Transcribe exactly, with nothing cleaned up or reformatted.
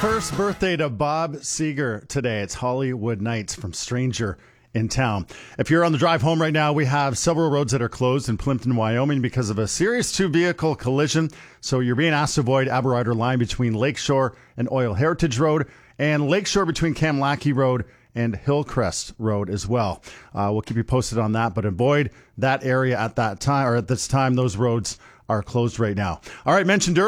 first birthday to Bob Seger today. It's Hollywood Nights from Stranger in Town. If you're on the drive home right now, we have several roads that are closed in Plimpton, Wyoming because of a serious two-vehicle collision. So you're being asked to avoid Aberrider Line between Lakeshore and Oil Heritage Road, and Lakeshore between Kamlaki Road and Hillcrest Road as well. Uh, we'll keep you posted on that, but avoid that area at that time, or at this time. Those roads are closed right now. All right, mentioned earlier,